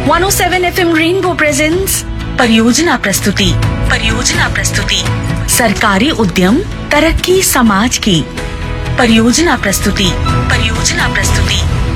107 FM rainbow presents परियोजना प्रस्तुति। सरकारी उद्यम तरक्की समाज की। परियोजना प्रस्तुति।